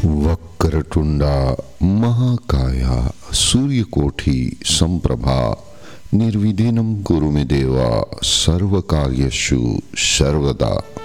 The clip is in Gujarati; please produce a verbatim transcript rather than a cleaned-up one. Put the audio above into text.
વક્રતુંડા મહાકાયા સૂર્યકોટી સંપ્રભા નિર્વિઘ્નમ કુરુ મે દેવા સર્વકાર્યસુ સર્વદા.